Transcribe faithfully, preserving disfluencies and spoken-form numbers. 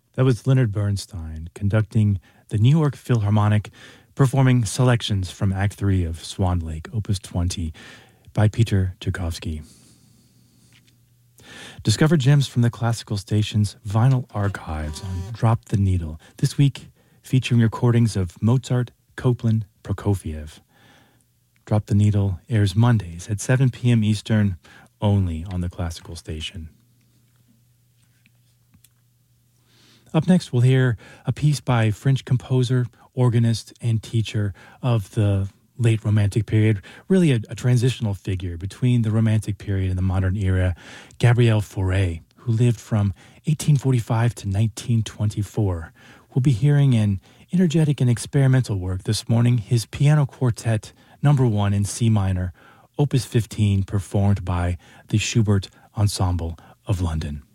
That was Leonard Bernstein conducting the New York Philharmonic, performing selections from Act three of Swan Lake, Opus twenty, by Peter Tchaikovsky. Discover gems from the classical station's vinyl archives on Drop the Needle, this week featuring recordings of Mozart, Copland, Prokofiev. Drop the Needle airs Mondays at seven p.m. Eastern, only on the classical station. Up next, we'll hear a piece by French composer, organist, and teacher of the late Romantic period, really a, a transitional figure between the Romantic period and the modern era, Gabriel Fauré, who lived from eighteen forty-five to nineteen twenty-four. We'll be hearing an energetic and experimental work this morning, his piano quartet number one in C minor, Opus fifteen, performed by the Schubert Ensemble of London.